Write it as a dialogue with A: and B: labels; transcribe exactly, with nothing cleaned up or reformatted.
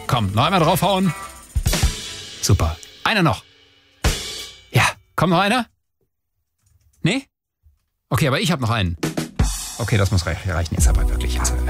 A: Komm, noch einmal draufhauen. Super. Einer noch. Ja, kommt noch einer? Nee? Okay, aber ich habe noch einen. Okay, das muss reichen. Jetzt aber wirklich. Also,